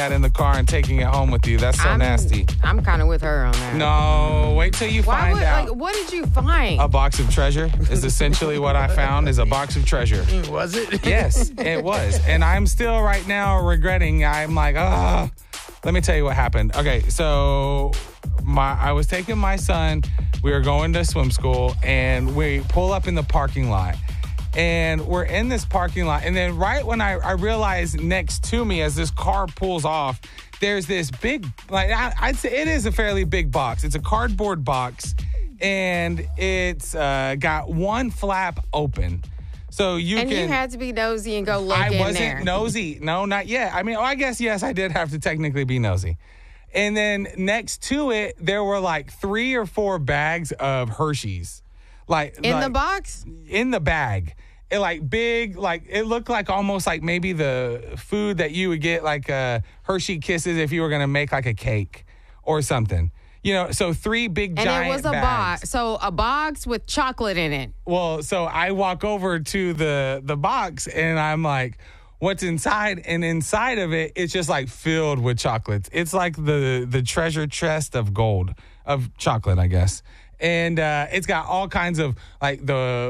that in the car and taking it home with you. That's so nasty. I'm kind of with her on that. No, wait till you find out. Like, what did you find? A box of treasure is essentially what I found, is a box of treasure. Was it? Yes, it was. And I'm still right now regretting. I'm like, let me tell you what happened. Okay, so I was taking my son. We were going to swim school, and we pull up in the parking lot. And we're in this parking lot. And then right when I realize next to me, as this car pulls off, there's this big, I'd say it is a fairly big box. It's a cardboard box, and it's got one flap open. So you had to be nosy and go look in there. I wasn't nosy. No, not yet. I mean, I guess, yes, I did have to technically be nosy. And then next to it, there were like 3 or 4 bags of Hershey's. In the box? In the bag. It big, it looked like almost like maybe the food that you would get, like Hershey Kisses, if you were going to make like a cake or something. You know, so 3 big giant bags. And it was a box. So a box with chocolate in it. Well, so I walk over to the box and I'm like, what's inside? And inside of it, it's just like filled with chocolates. It's like the treasure chest of gold, of chocolate, I guess. And it's got all kinds of like the